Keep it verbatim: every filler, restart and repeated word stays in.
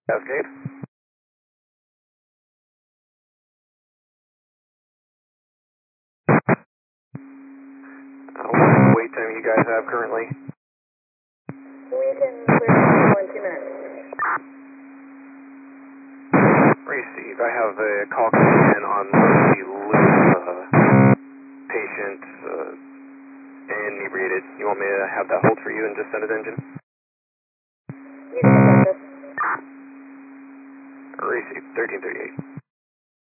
Cascade. Uh, what wait time you guys have currently? We can clear one, two minutes. Receive. I have a call coming in on the loop uh, patient uh, inebriated. You want me to have that hold for you and just send it engine? You can accept this. Receive. thirteen thirty-eight.